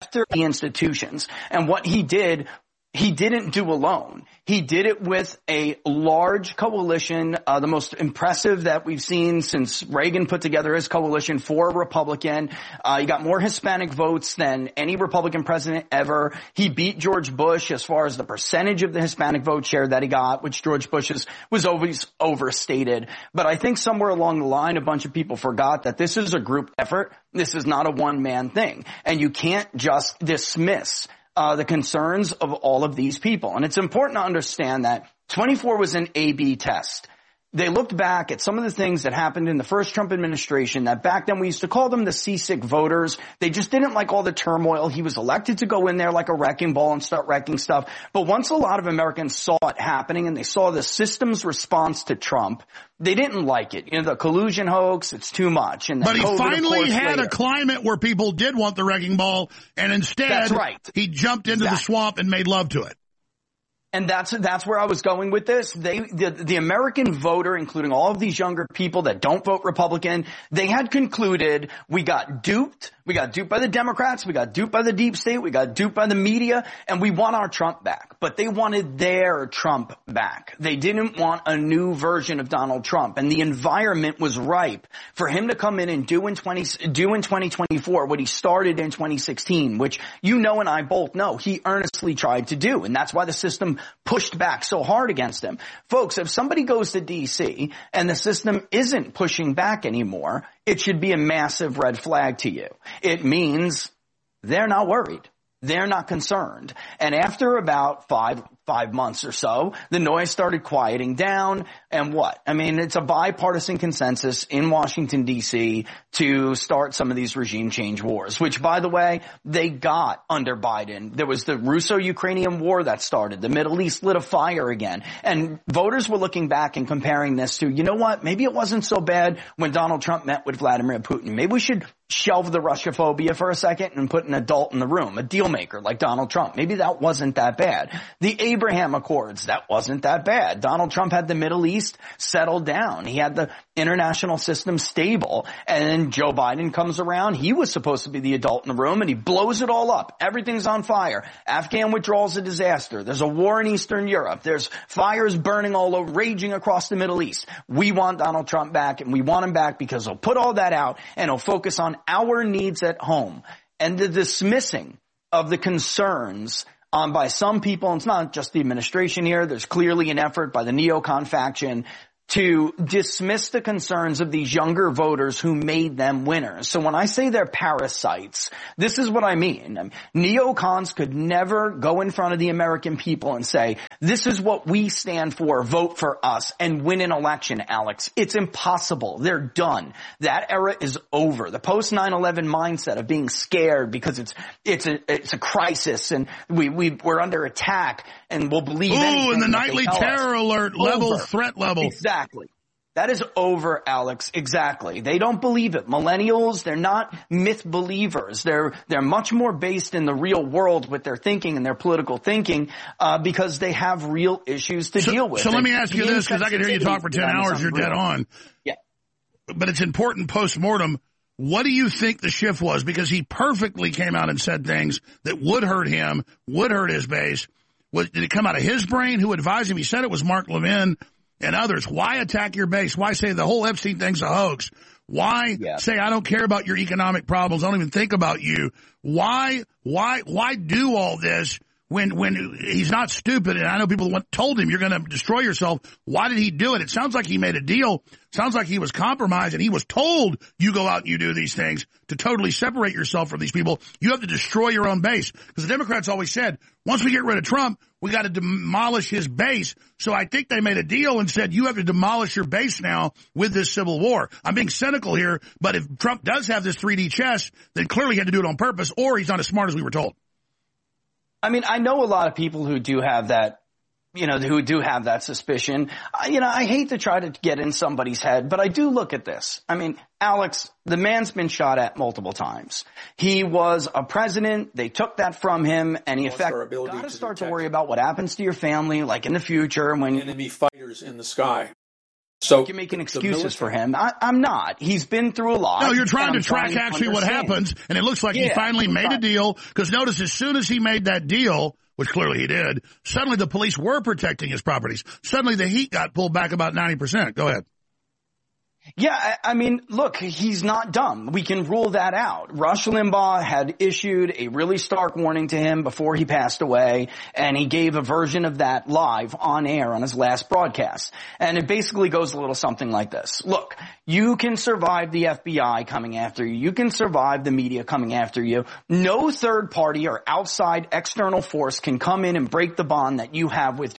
after the institutions. And what he did, he didn't do alone. He did it with a large coalition, the most impressive that we've seen since Reagan put together his coalition for a Republican. He got more Hispanic votes than any Republican president ever. He beat George Bush as far as the percentage of the Hispanic vote share that he got, which George Bush was always overstated. But I think somewhere along the line, a bunch of people forgot that this is a group effort. This is not a one-man thing. And you can't just dismiss the concerns of all of these people. And it's important to understand that 24 was an A/B test. They looked back at some of the things that happened in the first Trump administration that back then we used to call them the seasick voters. They just didn't like all the turmoil. He was elected to go in there like a wrecking ball and start wrecking stuff. But once a lot of Americans saw it happening and they saw the system's response to Trump, they didn't like it. You know, the collusion hoax, it's too much. And but he COVID, finally had later. a climate where people did want the wrecking ball, and instead That's right. he jumped into the swamp and made love to it. And that's where I was going with this. The American voter, including all of these younger people that don't vote Republican, they had concluded we got duped. We got duped by the Democrats. We got duped by the deep state. We got duped by the media, and we want our Trump back. But they wanted their Trump back. They didn't want a new version of Donald Trump. And the environment was ripe for him to come in and do in 2024 what he started in 2016, which you know and I both know he earnestly tried to do. And that's why the system pushed back so hard against him. Folks, if somebody goes to D.C. and the system isn't pushing back anymore, it should be a massive red flag to you. It means they're not worried. They're not concerned. And after about five months or so, the noise started quieting down. And what? I mean, it's a bipartisan consensus in Washington, D.C. to start some of these regime change wars, which, by the way, they got under Biden. There was the Russo-Ukrainian war that started. The Middle East lit a fire again. And voters were looking back and comparing this to, you know what? Maybe it wasn't so bad when Donald Trump met with Vladimir Putin. Maybe we should shelve the Russophobia for a second and put an adult in the room, a deal maker like Donald Trump. Maybe that wasn't that bad. The Abraham Accords, that wasn't that bad. Donald Trump had the Middle East settled down. He had the international system stable. And then Joe Biden comes around. He was supposed to be the adult in the room, and he blows it all up. Everything's on fire. Afghan withdrawal's a disaster. There's a war in Eastern Europe. There's fires burning all over, raging across the Middle East. We want Donald Trump back, and we want him back because he'll put all that out, and he'll focus on our needs at home. And the dismissing of the concerns by some people, and it's not just the administration here, there's clearly an effort by the neocon faction to dismiss the concerns of these younger voters who made them winners. So when I say they're parasites, this is what I mean. Neocons could never go in front of the American people and say, this is what we stand for, vote for us, and win an election, Alex. It's impossible. They're done. That era is over. The post 9/11 mindset of being scared because it's a crisis and we're under attack and we'll believe anything. Ooh, and the nightly terror alert level, threat level. Exactly. That is over, Alex. Exactly. They don't believe it. Millennials, they're not myth believers. They're much more based in the real world with their thinking and their political thinking, because they have real issues to deal with. So let me ask you this, because I can hear you talk for 10 hours. You're dead on. Yeah. But it's important post-mortem. What do you think the shift was? Because he perfectly came out and said things that would hurt him, would hurt his base. Did it come out of his brain? Who advised him? He said it was Mark Levin and others. Why attack your base? Why say the whole Epstein thing's a hoax? Why say I don't care about your economic problems? I don't even think about you. Why do all this when he's not stupid? And I know people told him you're going to destroy yourself. Why did he do it? It sounds like he made a deal. Sounds like he was compromised and he was told you go out and you do these things to totally separate yourself from these people. You have to destroy your own base, because the Democrats always said, once we get rid of Trump, we got to demolish his base. So I think they made a deal and said, you have to demolish your base now with this civil war. I'm being cynical here, but if Trump does have this 3D chess, then clearly he had to do it on purpose, or he's not as smart as we were told. I mean, I know a lot of people who do have that, who do have that suspicion. I hate to try to get in somebody's head, but I do look at this. I mean, Alex, the man's been shot at multiple times. He was a president. They took that from him, and he, in fact, got to start to worry about what happens to your family, like in the future when enemy fighters in the sky. So you're making excuses for him. I'm not. He's been through a lot. No, you're trying to track actually what happens, and it looks like he finally made a deal, because notice as soon as he made that deal, which clearly he did, suddenly the police were protecting his properties. Suddenly the heat got pulled back about 90%. Go ahead. Yeah, I mean, look, he's not dumb. We can rule that out. Rush Limbaugh had issued a really stark warning to him before he passed away, and he gave a version of that live on air on his last broadcast. And it basically goes a little something like this. Look, you can survive the FBI coming after you. You can survive the media coming after you. No third party or outside external force can come in and break the bond that you have with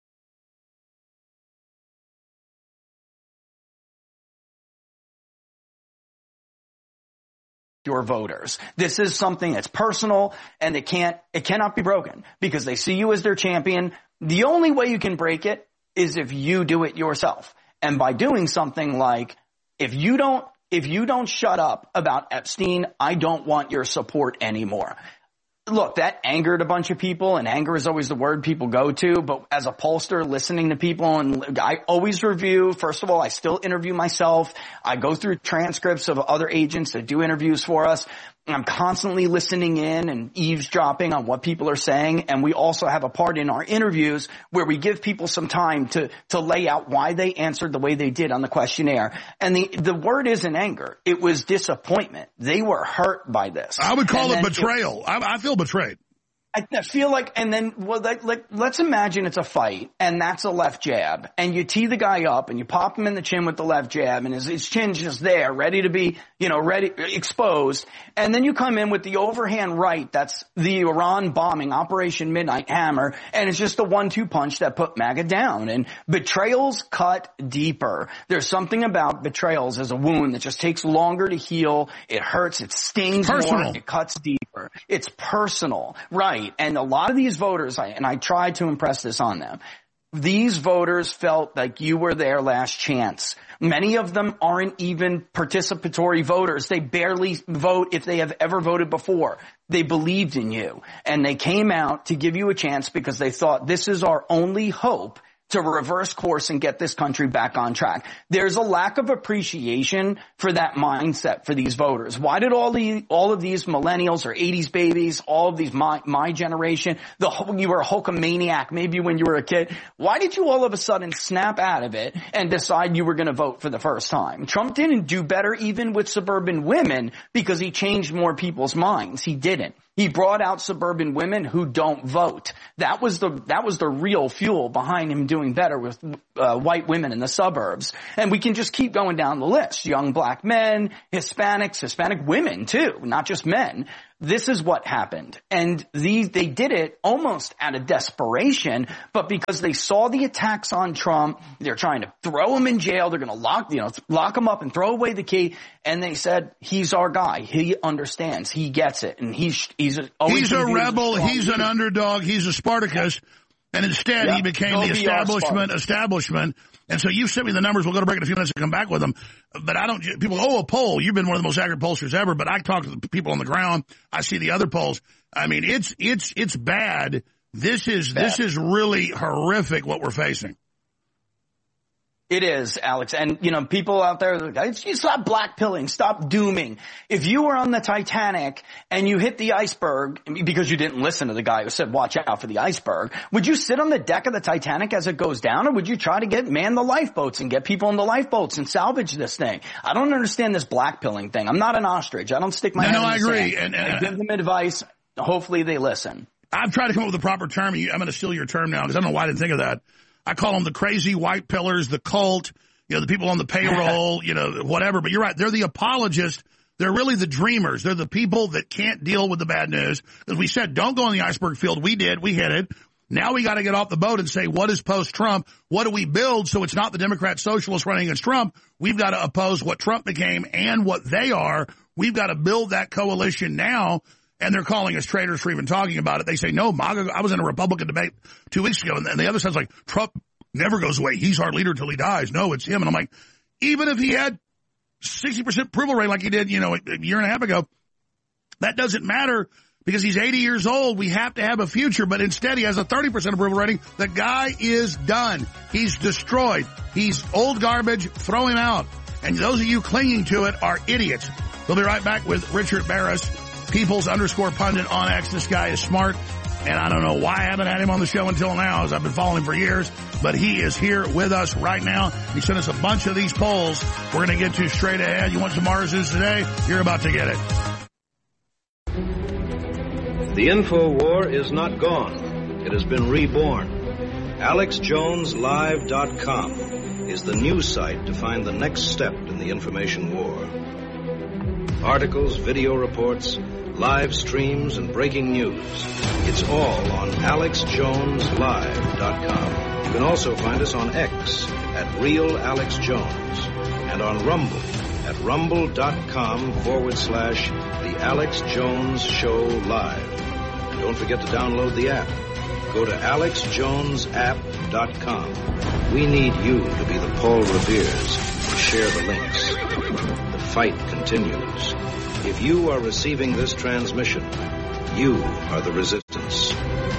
your voters. This is something that's personal, and it cannot be broken because they see you as their champion. The only way you can break it is if you do it yourself. And by doing something like, if you don't shut up about Epstein, I don't want your support anymore. Look, that angered a bunch of people, and anger is always the word people go to. But as a pollster, listening to people, and I always review. First of all, I still interview myself. I go through transcripts of other agents that do interviews for us. I'm constantly listening in and eavesdropping on what people are saying. And we also have a part in our interviews where we give people some time to lay out why they answered the way they did on the questionnaire. And the word isn't anger. It was disappointment. They were hurt by this. I would call it betrayal. I feel betrayed. I feel like, and then, well, let's imagine it's a fight, and that's a left jab, and you tee the guy up, and you pop him in the chin with the left jab, and his chin's just there, ready to be, exposed, and then you come in with the overhand right, that's the Iran bombing, Operation Midnight Hammer, and it's just a 1-2 punch that put MAGA down, and betrayals cut deeper. There's something about betrayals as a wound that just takes longer to heal, it hurts, it stings more, it cuts deeper. It's personal, right? And a lot of these voters, I tried to impress this on them, these voters felt like you were their last chance. Many of them aren't even participatory voters. They barely vote if they have ever voted before. They believed in you, and they came out to give you a chance because they thought this is our only hope to reverse course and get this country back on track. There's a lack of appreciation for that mindset for these voters. Why did all of these millennials or 80s babies, all of these my generation, you were a Hulkamaniac maybe when you were a kid, why did you all of a sudden snap out of it and decide you were going to vote for the first time? Trump didn't do better even with suburban women because he changed more people's minds. He didn't. He brought out suburban women who don't vote. That was the real fuel behind him doing better with white women in the suburbs. And we can just keep going down the list. Young black men, Hispanics, Hispanic women too, not just men. This is what happened. And they did it almost out of desperation, but because they saw the attacks on Trump, they're trying to throw him in jail. They're going to lock him up and throw away the key. And they said, he's our guy. He understands. He gets it. And he's a rebel. He's an underdog. He's a Spartacus. And instead, he became the establishment. And so you sent me the numbers. We'll go to break in a few minutes and come back with them. But people, a poll. You've been one of the most accurate pollsters ever. But I talk to the people on the ground. I see the other polls. I mean, it's bad. This is really horrific what we're facing. It is, Alex. And, people out there, stop blackpilling, stop dooming. If you were on the Titanic and you hit the iceberg, because you didn't listen to the guy who said, watch out for the iceberg, would you sit on the deck of the Titanic as it goes down, or would you try to man the lifeboats and get people in the lifeboats and salvage this thing? I don't understand this blackpilling thing. I'm not an ostrich. I don't stick my head in the sand. No, I agree. And I give them advice. Hopefully they listen. I've tried to come up with a proper term. I'm going to steal your term now because I don't know why I didn't think of that. I call them the crazy white pillars, the cult, the people on the payroll, whatever. But you're right. They're the apologists. They're really the dreamers. They're the people that can't deal with the bad news. As we said, don't go on the iceberg field. We did. We hit it. Now we got to get off the boat and say, what is post-Trump? What do we build so it's not the Democrat socialists running against Trump? We've got to oppose what Trump became and what they are. We've got to build that coalition now. And they're calling us traitors for even talking about it. They say, no, MAGA. I was in a Republican debate 2 weeks ago, and the other side's like, Trump never goes away. He's our leader till he dies. No, it's him. And I'm like, even if he had 60% approval rate like he did, a year and a half ago, that doesn't matter because he's 80 years old. We have to have a future, but instead he has a 30% approval rating. The guy is done. He's destroyed. He's old garbage. Throw him out. And those of you clinging to it are idiots. We'll be right back with Richard Barris, Peoples_Pundit on X. This guy is smart, and I don't know why I haven't had him on the show until now, as I've been following him for years, but he is here with us right now. He sent us a bunch of these polls we're going to get to straight ahead. You want some Mars News today? You're about to get it. The info war is not gone. It has been reborn. AlexJonesLive.com is the news site to find the next step in the information war. Articles, video reports, live streams, and breaking news. It's all on AlexJonesLive.com. You can also find us on X at RealAlexJones and on Rumble at rumble.com/The Alex Jones Show Live. And don't forget to download the app. Go to AlexJonesApp.com. We need you to be the Paul Reveres and share the links. The fight continues. If you are receiving this transmission, you are the resistance.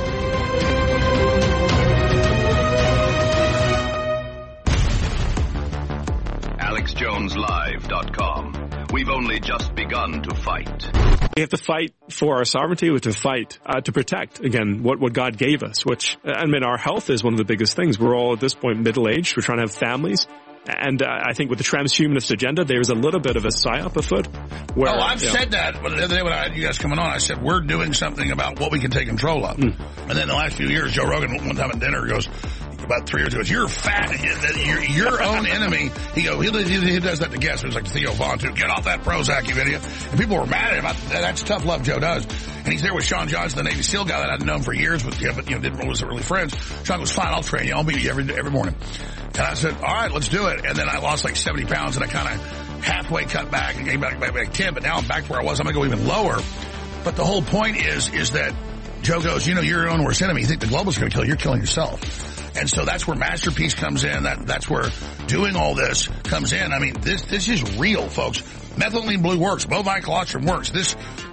AlexJonesLive.com. We've only just begun to fight. We have to fight for our sovereignty. We have to fight to protect, again, what God gave us, which, I mean, our health is one of the biggest things. We're all at this point middle-aged. We're trying to have families. And I think with the transhumanist agenda, there's a little bit of a psyop afoot. Where, I've said that. But the other day when I had you guys coming on, I said, we're doing something about what we can take control of. And then the last few years, Joe Rogan, one time at dinner, goes, about 3 years ago, you're fat, you're your own enemy. He does that to guests. It was like Theo Vaughn, too. Get off that Prozac, you idiot. And people were mad at him. That's tough love Joe does. And he's there with Sean Johnson, the Navy SEAL guy that I'd known for years, but wasn't really friends. Sean goes, fine, I'll train you. I'll meet you every morning. And I said, all right, let's do it. And then I lost like 70 pounds, and I kind of halfway cut back and came back 10, but now I'm back to where I was. I'm going to go even lower. But the whole point is that Joe goes, you're your own worst enemy. You think the globalists are going to kill you. You're killing yourself. And so that's where Masterpiece comes in. That's where doing all this comes in. I mean, this is real, folks. Methylene blue works. Bovine colostrum works. This,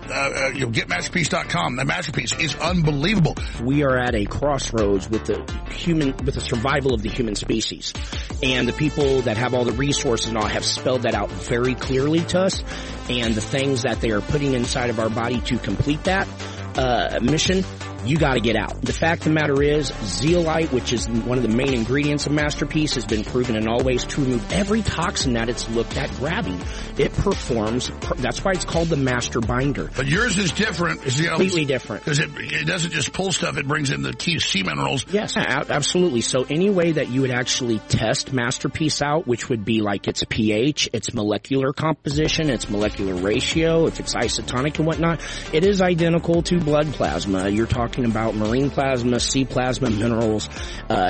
get Masterpiece.com. That Masterpiece is unbelievable. We are at a crossroads with the survival of the human species. And the people that have all the resources and all have spelled that out very clearly to us. And the things that they are putting inside of our body to complete that mission, you got to get out. The fact of the matter is, zeolite, which is one of the main ingredients of Masterpiece, has been proven in all ways to remove every toxin that it's looked at grabbing. It performs. That's why it's called the Master Binder. But yours is different. Completely different. Because it doesn't just pull stuff. It brings in the key sea minerals. Yes, absolutely. So any way that you would actually test Masterpiece out, which would be like its pH, its molecular composition, its molecular ratio, if it's isotonic and whatnot, it is identical to blood plasma. You're talking about marine plasma, sea plasma, minerals,